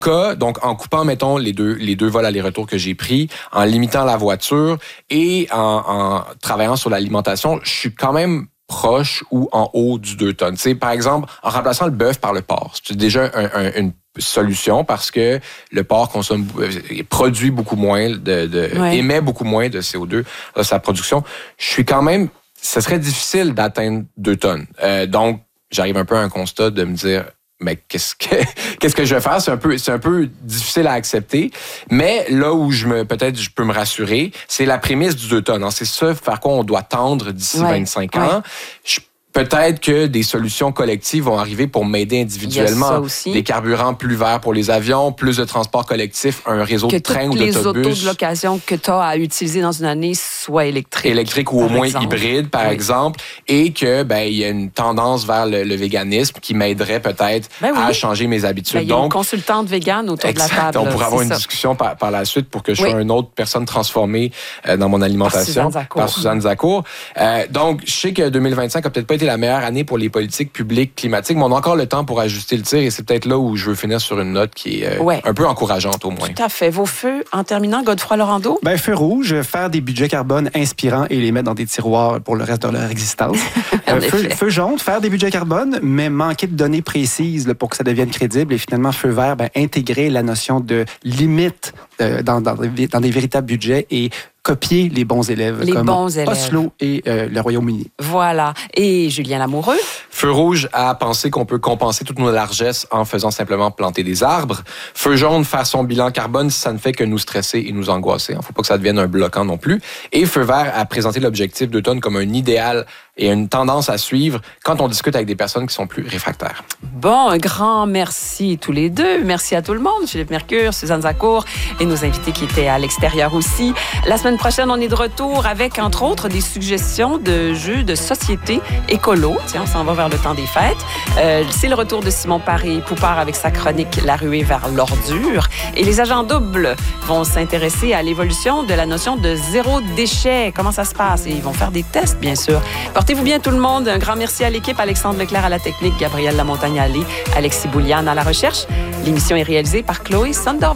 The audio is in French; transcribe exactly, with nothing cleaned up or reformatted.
cas, donc en coupant, mettons, les deux, les deux vols aller-retour que j'ai pris, en limitant la voiture et en, en travaillant sur l'alimentation, je suis quand même proche ou en haut du deux tonnes. Tu sais, par exemple, en remplaçant le bœuf par le porc, c'est déjà un, un, une solution parce que le porc consomme, produit beaucoup moins, de, de, ouais. émet beaucoup moins de C O deux dans sa production. Je suis quand même, ce serait difficile d'atteindre deux tonnes. Euh, donc, j'arrive un peu à un constat de me dire, mais qu'est-ce que qu'est-ce que je vais faire? C'est un peu c'est un peu difficile à accepter. Mais là où je me peut-être je peux me rassurer, c'est la prémisse du deux tonnes. C'est ça vers quoi on doit tendre d'ici ouais, vingt-cinq ans. Ouais. Je, Peut-être que des solutions collectives vont arriver pour m'aider individuellement. Des carburants plus verts pour les avions, plus de transport collectif, un réseau que de trains ou d'autobus. Que d'autobus. les autos de location que tu as à utiliser dans une année soient électriques. Électriques ou au moins hybrides, par oui. exemple. Et que ben il y a une tendance vers le, le véganisme qui m'aiderait peut-être ben oui. à changer mes habitudes. Ben, il y a une consultante végane autour exact, de la table. On pourrait avoir une ça. discussion par, par la suite pour que je sois oui. une autre personne transformée euh, dans mon alimentation. Par Suzanne Zacour. Par Suzanne Zacour. Euh, donc, je sais que deux mille vingt-cinq a peut-être pas été la meilleure année pour les politiques publiques climatiques, mais on a encore le temps pour ajuster le tir et c'est peut-être là où je veux finir sur une note qui est euh, ouais. un peu encourageante au moins. Tout à fait. Vos feux, en terminant, Godefroy Laurando? Ben, feu rouge, faire des budgets carbone inspirants et les mettre dans des tiroirs pour le reste de leur existence. euh, feu, feu jaune, faire des budgets carbone, mais manquer de données précises là, pour que ça devienne crédible. Et finalement, feu vert, ben, intégrer la notion de limite euh, dans, dans, dans des véritables budgets et copier les bons élèves les comme bons élèves. Oslo et euh, le Royaume-Uni. Voilà. Et Julien Lamoureux? Feu rouge à penser qu'on peut compenser toutes nos largesses en faisant simplement planter des arbres. Feu jaune, faire son bilan carbone si ça ne fait que nous stresser et nous angoisser. Il ne faut pas que ça devienne un bloquant non plus. Et feu vert à présenter l'objectif deux tonnes comme un idéal et une tendance à suivre quand on discute avec des personnes qui sont plus réfractaires. Bon, un grand merci tous les deux. Merci à tout le monde. Philippe Mercure, Suzanne Zacour et nos invités qui étaient à l'extérieur aussi. La semaine prochaine, on est de retour avec, entre autres, des suggestions de jeux de société écolo. Tiens, on s'en va vers le temps des fêtes. Euh, c'est le retour de Simon Paré-Poupard avec sa chronique « La ruée vers l'ordure ». Et les agents doubles vont s'intéresser à l'évolution de la notion de zéro déchet. Comment ça se passe? Et ils vont faire des tests, bien sûr. Portez-vous bien tout le monde. Un grand merci à l'équipe. Alexandre Leclerc à la technique, Gabrielle Lamontagne-Allé, Alexis Bouliane à la recherche. L'émission est réalisée par Chloé Sonder.